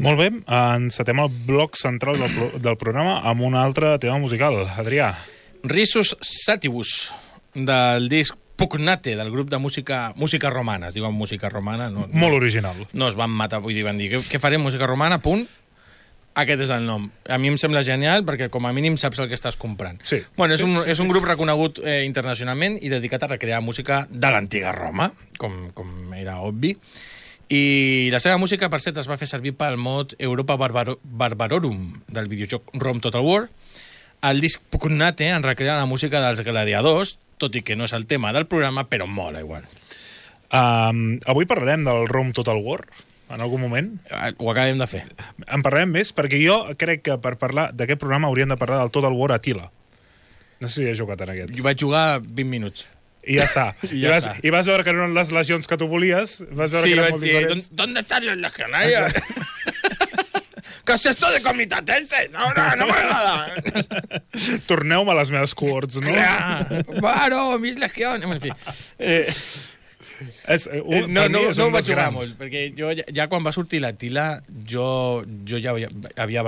Molt bé, encetem el bloc central del programa amb un altre tema musical. Adrià. Risus Sativus, del disc Pugnate, del grup de música romana. Es diuen música romana. Molt original. No es van matar, vull dir, van dir, què farem, música romana, punt. Aquest és el nom. A mi em sembla genial perquè com a mínim saps el que estàs comprant. Sí. Bueno, és un grup reconegut internacionalment i dedicat a recrear música de l'antiga Roma, com era obvi. I la seva música, per cert, es va fer servir pel mod Europa Barbarorum del videojoc Rome Total War. El disc Pugnate en recrea la música dels gladiadors, tot i que no és el tema del programa, però mola igual. Avui parlarem del Rome Total War, en algun moment. Ho acabem de fer. En parlarem més, perquè jo crec que per parlar d'aquest programa hauríem de parlar del Total War Attila. No sé si he jugat en aquest. Jo vaig jugar 20 minuts. I ja està. I vas veure que no eren les legions que tu volies? Vas veure que eren molt diferents? ¿Dónde están los legionarios? ¿Qué es esto de comitatense? No m'agrada. Torneu-me a les meves cohorts, no? Claro, mis legiones. En fi. No ho vaig jugar molt, perquè jo ja quan va sortir la Tila, jo ja havia